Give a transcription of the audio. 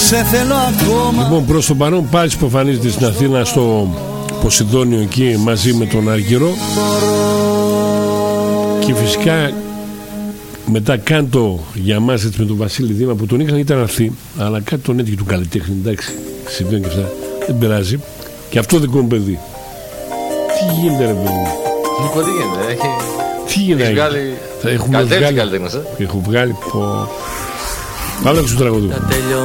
Σε θέλω ακόμα. Λοιπόν, προς το παρόν πάλι υποφανίζεται στην Αθήνα στο Ποσειδόνιο εκεί μαζί με τον Άργυρο. Και φυσικά μετά κάντο για μας έτσι με τον Βασίλη Δήμα που τον είχαν ήταν αρθεί, αλλά κάτι τον έτυχε του καλλιτέχνη. Εντάξει, συμβαίνει και αυτά, δεν πειράζει. Και αυτό δικό μου παιδί. Τι γίνεται ρε παιδί μου? Λοιπόν, τι γίνεται? Τι γίνεται? Έχουμε βγάλει καλλιτέχνες. Έχω βγάλει. Πάμε να το τραγουδούμε.